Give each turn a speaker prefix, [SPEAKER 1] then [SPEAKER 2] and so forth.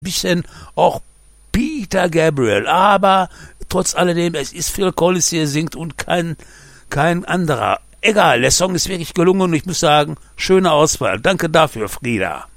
[SPEAKER 1] bisschen auch Peter Gabriel, aber trotz alledem, es ist Phil Collins, der singt und kein anderer. Egal, der Song ist wirklich gelungen und ich muss sagen, schöne Auswahl. Danke dafür, Frieda.